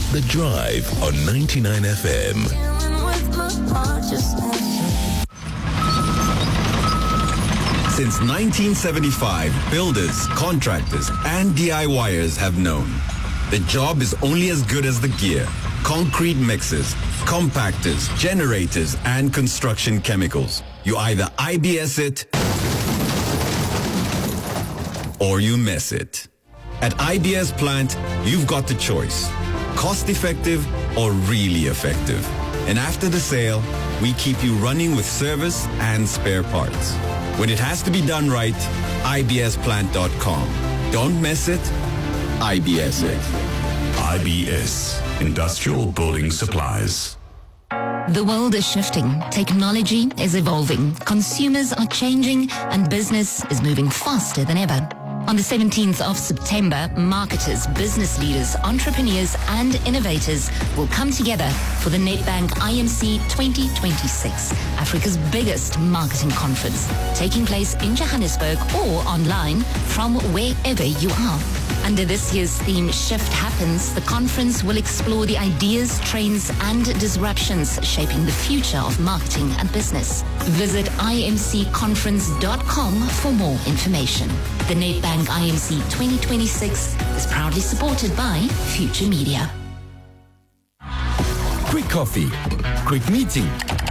The Drive on 99 FM. Since 1975, builders, contractors, and DIYers have known the job is only as good as the gear. Concrete mixers, compactors, generators, and construction chemicals. You either IBS it or you mess it. At IBS Plant, you've got the choice. Cost-effective or really effective. And after the sale, we keep you running with service and spare parts. When it has to be done right, ibsplant.com. Don't mess it, IBS it. IBS, Industrial Building Supplies. The world is shifting, technology is evolving, consumers are changing, and business is moving faster than ever. On the 17th of September, marketers, business leaders, entrepreneurs, and innovators will come together for the Nedbank IMC 2026, Africa's biggest marketing conference, taking place in Johannesburg or online from wherever you are. Under this year's theme, Shift Happens, the conference will explore the ideas, trends, and disruptions shaping the future of marketing and business. Visit imcconference.com for more information. The Nedbank IMC 2026 is proudly supported by Future Media. Quick coffee, quick meeting,